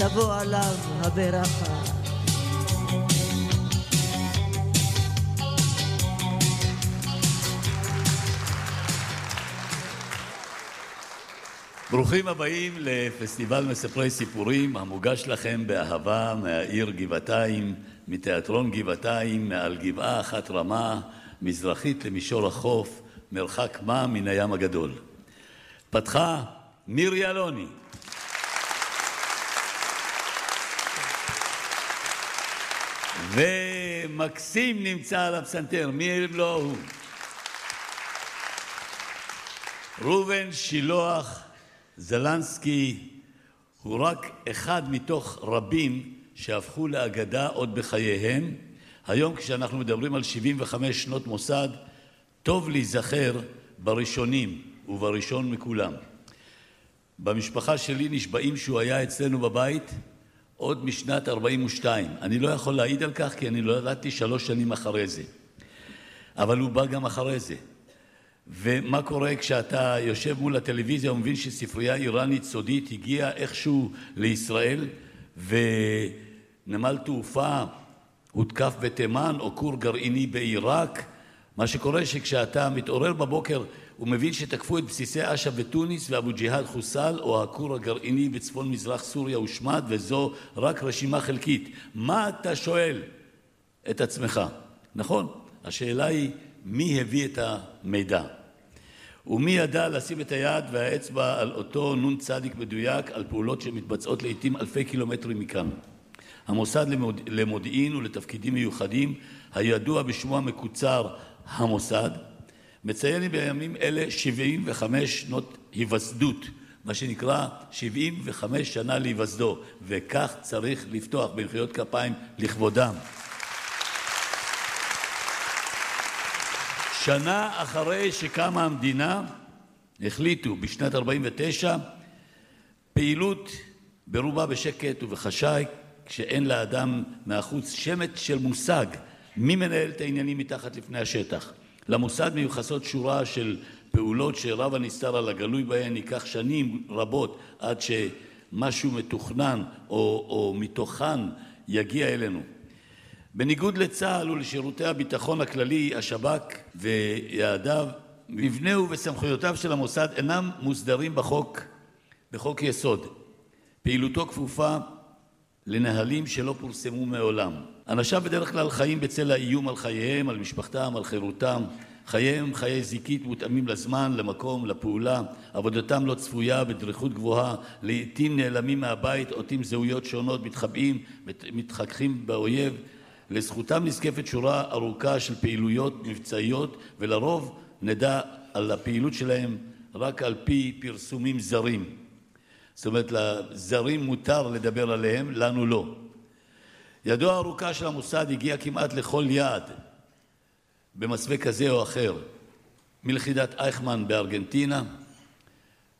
תבוא עליו הברכה. ברוכים הבאים לפסטיבל מספרי סיפורים המוגש לכם באהבה מהעיר גבעתיים, מתיאטרון גבעתיים, מעל גבעה אחת רמה, מזרחית למישור החוף, מרחק מה מן הים הגדול. פתחה מירי אלוני. ומקסים נמצא על הפסנתר, מי לא הוא? ראובן שילוח זלנסקי הוא רק אחד מתוך רבים שהפכו לאגדה עוד בחייהם. היום כשאנחנו מדברים על 75 שנות מוסד, טוב להיזכר בראשונים ובראשון מכולם. במשפחה שלי נשבעים שהוא היה אצלנו בבית עוד משנת 42. אני לא יכול להעיד על כך כי אני לא ידעתי 3 שנים אחרי זה. אבל הוא בא גם אחרי זה. ומה קורה כשאתה יושב מול הטלוויזיה ומבין שספרייה איראנית סודית הגיעה איכשהו לישראל ונמל תעופה הותקף בתימן או כור גרעיני בעיראק? מה שקורה שכשאתה מתעורר בבוקר ומבין שתקפו את בסיסי אש"ף בתוניס ואבו ג'יהאד חוסל או הכור הגרעיני בצפון מזרח סוריה הושמד, וזו רק רשימה חלקית, מה אתה שואל את עצמך? נכון, השאלה היא מי הביא את המידע ומי ידע לשים את היד והאצבע על אותו נון צדיק מדויק על פעולות שמתבצעות לעתים אלפי קילומטרים מכאן. המוסד למודיעין ולתפקידים מיוחדים, הידוע בשמו המקוצר המוסד, מציין בימים אלה 75 שנות היווסדות, מה שנקרא 75 שנה להיווסדו, וכך צריך לפתוח במחיאות כפיים לכבודם. שנה אחרי שקמה המדינה, החליטו בשנת 49, פעילות ברובה בשקט ובחשאי, כשאין לאדם מהחוץ שמץ של מושג מי מנהל את העניינים מתחת לפני השטח. למוסד מיוחסות שורה של פעולות שרב הנסתר על הגלוי בהן ייקח שנים רבות עד שמשהו מתוכנן או מתוכן יגיע אלינו. בניגוד לצה"ל ולשירותי הביטחון הכללי, השב"כ ויעדיו, מבנהו וסמכויותיו של המוסד אינם מוסדרים בחוק יסוד. פעילותו כפופה לנהלים שלא פורסמו מעולם. אנשיו בדרך כלל חיים בצל האיום על חייהם, על משפחתם, על חירותם. חייהם חיי זיקית מותאמים לזמן, למקום, לפעולה. עבודתם לא צפויה בדריכות גבוהה. לעתים נעלמים מהבית, עוטים זהויות שונות, מתחבאים, מתחככים באויב. לזכותם נזקפת שורה ארוכה של פעילויות מבצעיות, ולרוב נדע על הפעילות שלהם רק על פי פרסומים זרים. זאת אומרת, לזרים מותר לדבר עליהם, לנו לא. ידו הארוכה של המוסד הגיעה כמעט לכל יעד, במסווה כזה או אחר. מלכידת אייכמן בארגנטינה,